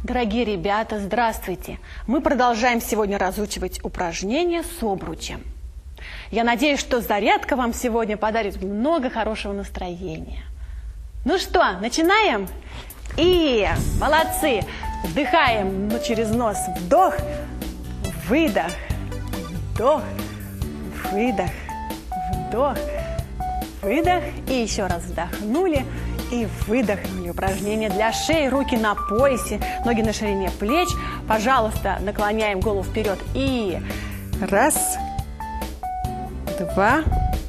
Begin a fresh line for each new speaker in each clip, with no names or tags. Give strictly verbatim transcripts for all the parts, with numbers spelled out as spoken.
Дорогие ребята, здравствуйте! Мы продолжаем сегодня разучивать упражнения с обручем. Я надеюсь, что зарядка вам сегодня подарит много хорошего настроения. Ну что, начинаем? И молодцы! Вдыхаем ну, через нос. Вдох, выдох, вдох, выдох, вдох, выдох. И еще раз вдохнули и выдохнули. Упражнение для шеи. Руки на поясе, ноги на ширине плеч. Пожалуйста, наклоняем голову вперед. И раз, два.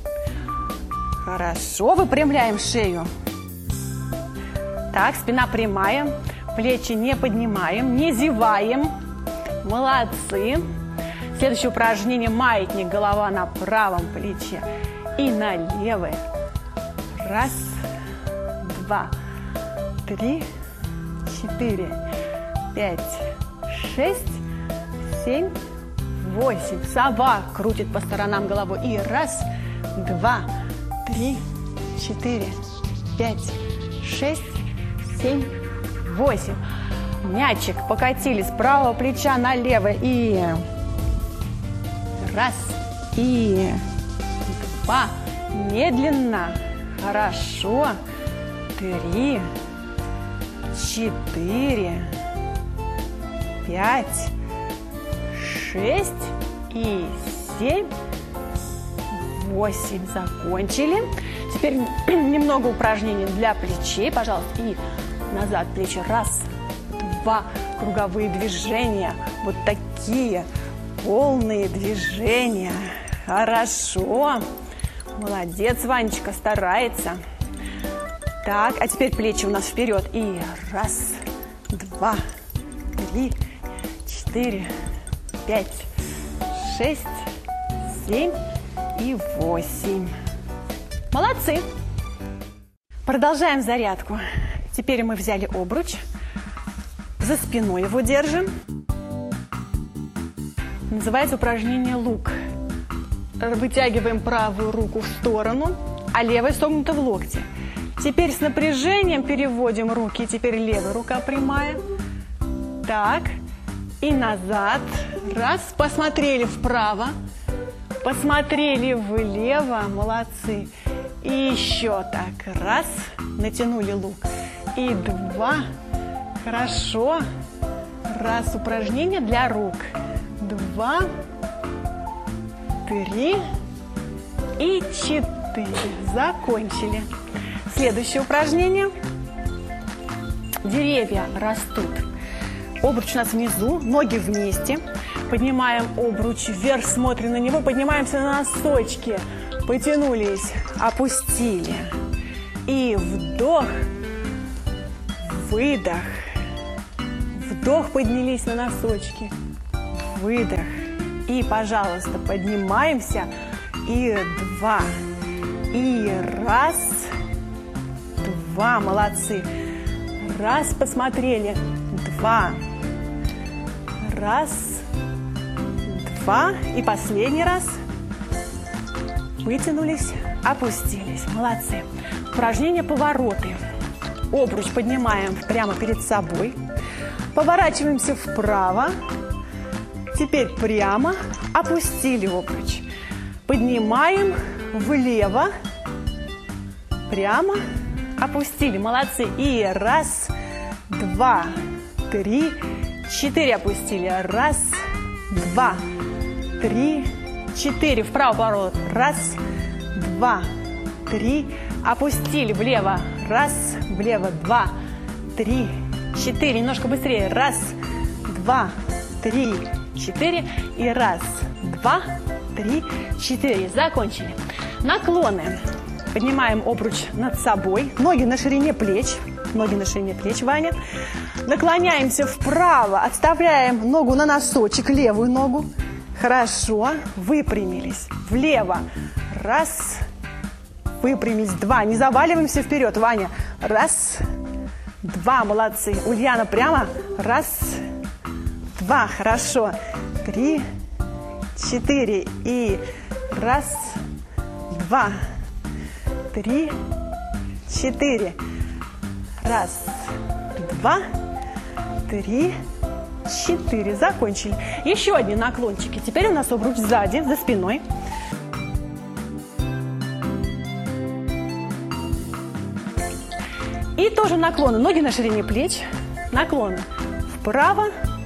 Хорошо, выпрямляем шею. Так, спина прямая. Плечи не поднимаем, не зеваем. Молодцы. Следующее упражнение. Маятник. Голова на правом плече и на левое. Раз, два, три, четыре, пять, шесть, семь, восемь. Сова крутит по сторонам головой. И раз, два, три, четыре, пять, шесть, семь, восемь. Мячик покатили с правого плеча на левое. И раз, и два. Медленно. Хорошо. Три, четыре, пять, шесть и семь, восемь. Закончили. Теперь немного упражнений для плечей. Пожалуйста, и назад плечи. Раз, два. Круговые движения. Вот такие полные движения. Хорошо. Молодец, Ванечка, старается. Так, а теперь плечи у нас вперед. И раз, два, три, четыре, пять, шесть, семь и восемь. Молодцы! Продолжаем зарядку. Теперь мы взяли обруч. За спиной его держим. Называется упражнение лук. Вытягиваем правую руку в сторону, а левая согнута в локте. Теперь с напряжением переводим руки. Теперь левая рука прямая. Так. И назад. Раз. Посмотрели вправо. Посмотрели влево. Молодцы. И еще так. Раз. Натянули лук. И два. Хорошо. Раз. Упражнение для рук. Два. Три. И четыре. Закончили. Следующее упражнение. Деревья растут. Обруч у нас внизу, ноги вместе. Поднимаем обруч вверх, смотрим на него. Поднимаемся на носочки. Потянулись, опустили. И вдох, выдох. Вдох, поднялись на носочки. Выдох. И, пожалуйста, поднимаемся. И два. И раз. Два. Молодцы. Раз. Посмотрели. Два. Раз. Два. И последний раз. Вытянулись. Опустились. Молодцы. Упражнение повороты. Обруч поднимаем прямо перед собой. Поворачиваемся вправо. Теперь прямо. Опустили обруч. Поднимаем влево. Прямо. Опустили. Молодцы. И раз, два, три, четыре. Опустили. Раз, два, три, четыре. Вправо поворот. Раз, два, три. Опустили. Влево. Раз, влево. Два, три, четыре. Немножко быстрее. Раз, два, три, четыре. И раз, два, три, четыре. Закончили. Наклоны. Поднимаем обруч над собой. Ноги на ширине плеч. Ноги на ширине плеч, Ваня. Наклоняемся вправо. Отставляем ногу на носочек, левую ногу. Хорошо. Выпрямились. Влево. Раз. Выпрямились. Два. Не заваливаемся вперед, Ваня. Раз. Два. Молодцы. Ульяна прямо. Раз. Два. Хорошо. Три. Четыре. И раз. Два. Три, четыре. Раз, два, три, четыре. Закончили. Еще одни наклончики. Теперь у нас обруч сзади, за спиной. И тоже наклоны. Ноги на ширине плеч. Наклоны вправо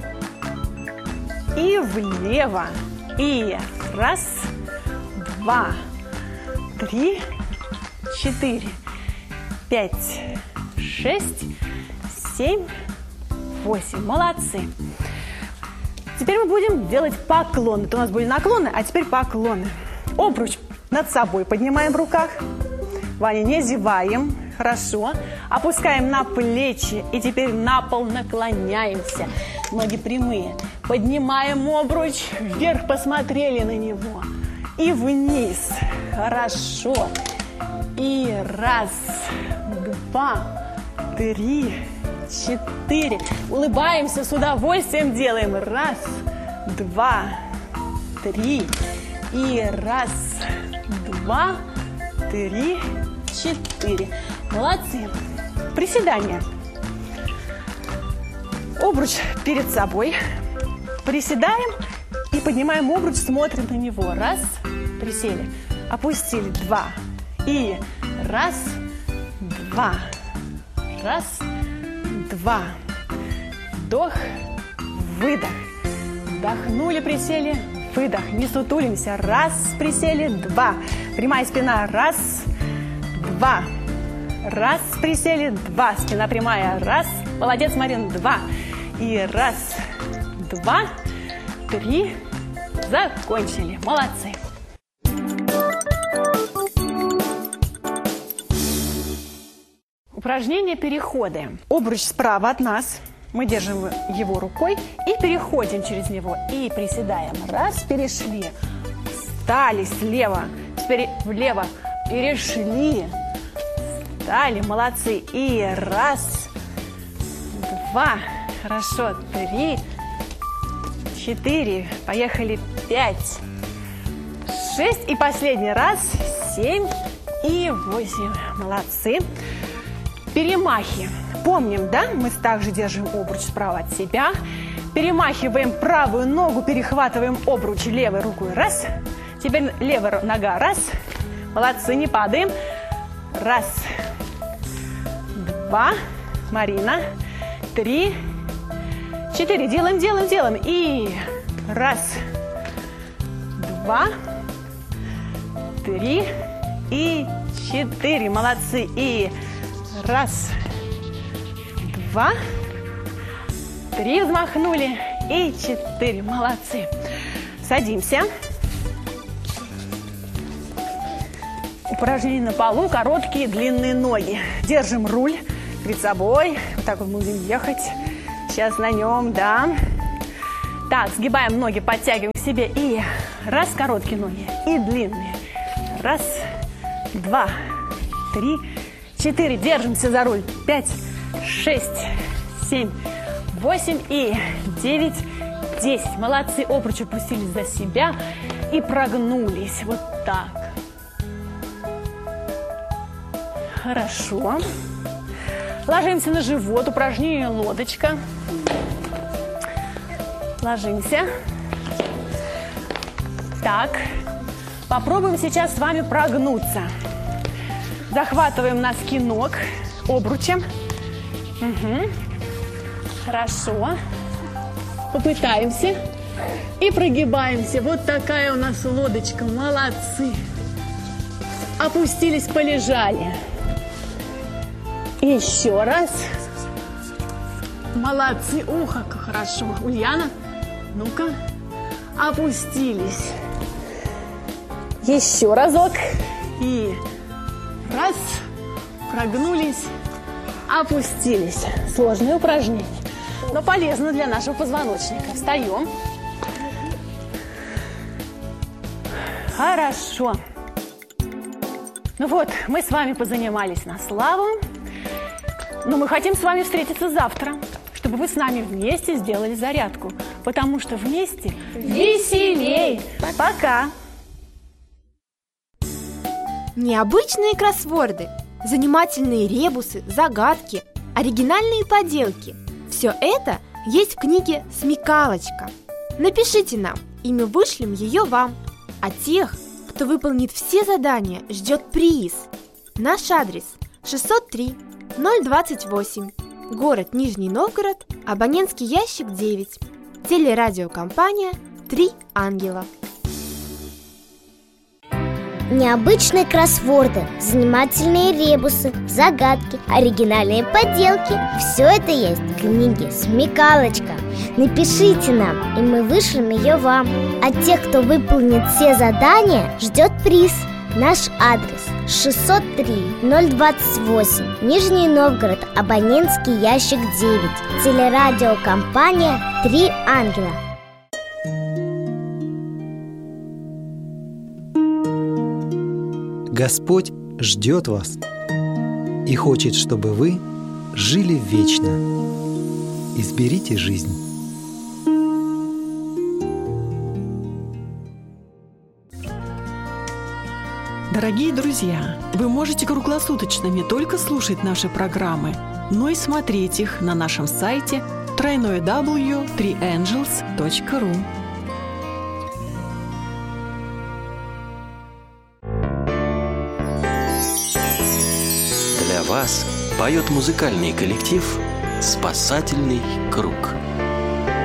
и влево. И раз, два, три, четыре, пять, шесть, семь, восемь. Молодцы. Теперь мы будем делать поклоны. Это у нас были наклоны, а теперь поклоны. Обруч над собой поднимаем в руках. Ваня, не зеваем. Хорошо. Опускаем на плечи. И теперь на пол наклоняемся. Ноги прямые. Поднимаем обруч. Вверх посмотрели на него. И вниз. Хорошо. И раз, два, три, четыре. Улыбаемся, с удовольствием делаем. Раз, два, три. И раз, два, три, четыре. Молодцы. Приседания. Обруч перед собой. Приседаем и поднимаем обруч, смотрим на него. Раз, присели, опустили. Два. И раз, два. Раз, два. Вдох, выдох. Вдохнули, присели, выдох. Не сутулимся. Раз, присели, два. Прямая спина. Раз, два. Раз, присели, два. Спина прямая. Раз. Молодец, Марина. Два. И раз, два, три. Закончили. Молодцы. Упражнение переходы. Обруч справа от нас. Мы держим его рукой и переходим через него. И приседаем. Раз, перешли. Встали слева. Теперь влево. Перешли. Встали. Молодцы. И раз, два. Хорошо. Три, четыре. Поехали. Пять, шесть. И последний раз. Семь и восемь. Молодцы. Перемахи. Помним, да? Мы также держим обруч справа от себя. Перемахиваем правую ногу, перехватываем обруч левой рукой. Раз. Теперь левая нога. Раз. Молодцы, не падаем. Раз. Два. Марина. Три. Четыре. Делаем, делаем, делаем. И раз. Два. Три. И четыре. Молодцы. И раз. Два. Три. Взмахнули. И четыре. Молодцы. Садимся. Упражнение на полу. Короткие, длинные ноги. Держим руль перед собой. Вот так вот будем ехать. Сейчас на нем, да. Так, сгибаем ноги, подтягиваем к себе. И раз, короткие ноги. И длинные. Раз, два, три, четыре. Держимся за руль. Пять, шесть, семь, восемь и девять, десять. Молодцы. Обруч опустились за себя и прогнулись. Вот так. Хорошо. Ложимся на живот. Упражнение лодочка. Ложимся. Так. Попробуем сейчас с вами прогнуться. Захватываем носки ног обручем. Угу. Хорошо. Попытаемся. И прогибаемся. Вот такая у нас лодочка. Молодцы. Опустились, полежали. Еще раз. Молодцы. Ух, как хорошо. Ульяна, ну-ка. Опустились. Еще разок. И раз. Прогнулись. Опустились. Сложное упражнение, но полезно для нашего позвоночника. Встаем. Хорошо. Ну вот, мы с вами позанимались на славу. Но мы хотим с вами встретиться завтра, чтобы вы с нами вместе сделали зарядку. Потому что вместе веселей. Пока!
Необычные кроссворды, занимательные ребусы, загадки, оригинальные поделки – все это есть в книге «Смекалочка». Напишите нам, и мы вышлем ее вам. А тех, кто выполнит все задания, ждет приз. Наш адрес шестьсот три ноль двадцать восемь, город Нижний Новгород, абонентский ящик девять, телерадиокомпания «Три ангела».
Необычные кроссворды, занимательные ребусы, загадки, оригинальные поделки – все это есть в книге «Смекалочка». Напишите нам, и мы вышлем ее вам. А тех, кто выполнит все задания, ждет приз. Наш адрес шестьсот три ноль двадцать восемь, Нижний Новгород, абонентский ящик девять, телерадиокомпания «Три ангела».
Господь ждет вас и хочет, чтобы вы жили вечно. Изберите жизнь.
Дорогие друзья, вы можете круглосуточно не только слушать наши программы, но и смотреть их на нашем сайте дабл ю дабл ю дабл ю точка три ангелс точка ру.
Для вас поет музыкальный коллектив «Спасательный круг».